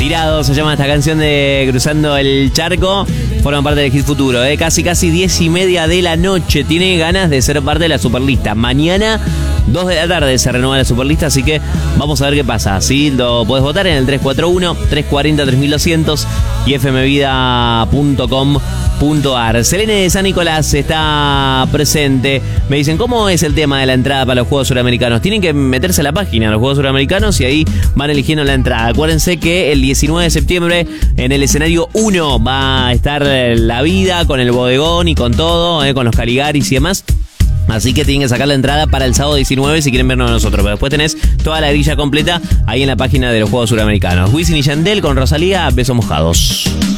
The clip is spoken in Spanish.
Tirado se llama esta canción de Cruzando el Charco. Forman parte del Hit Futuro, casi 10:30 de la noche. Tiene ganas de ser parte de la Superlista. Mañana, 2 de la tarde, se renueva la Superlista, así que vamos a ver qué pasa. ¿Sí? Lo podés votar en el 341-340-3200 y fmvida.com.ar. Selene de San Nicolás está presente. Me dicen, ¿cómo es el tema de la entrada para los Juegos Suramericanos? Tienen que meterse a la página de los Juegos Suramericanos y ahí van eligiendo la entrada. Acuérdense que el 19 de septiembre en el escenario 1 va a estar la vida con el bodegón y con todo, con los Caligaris y demás. Así que tienen que sacar la entrada para el sábado 19 si quieren vernos a nosotros. Pero después tenés toda la grilla completa ahí en la página de los Juegos Suramericanos. Wisin y Yandel con Rosalía, besos mojados.